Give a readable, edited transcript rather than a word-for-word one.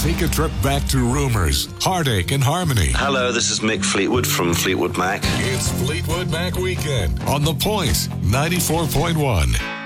Take a trip back to rumors, heartache, and harmony. Hello, this is Mick Fleetwood from Fleetwood Mac. It's Fleetwood Mac Weekend on The Point 94.1.